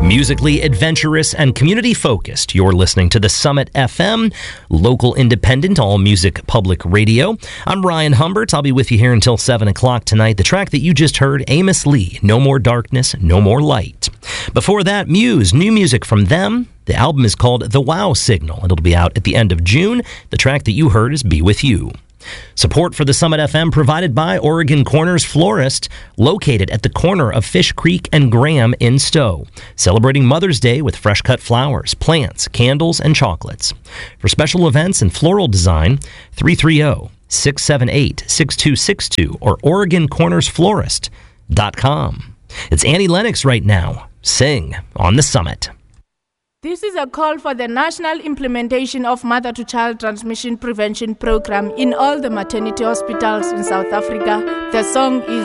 Musically adventurous and community-focused, you're listening to the Summit FM, local independent all-music public radio. I'm Ryan Humbert. I'll be with you here until 7 o'clock tonight. The track that you just heard, Amos Lee, No More Darkness, No More Light. Before that, Muse, new music from them. The album is called The Wow Signal, and it'll be out at the end of June. The track that you heard is Be With You. Support for the Summit FM provided by Oregon Corners Florist, located at the corner of Fish Creek and Graham in Stowe, celebrating Mother's Day with fresh-cut flowers, plants, candles, and chocolates. For special events and floral design, 330-678-6262 or OregonCornersFlorist.com. It's Annie Lennox right now. Sing on the Summit. This is a call for the national implementation of mother-to-child transmission prevention program in all the maternity hospitals in South Africa. The song is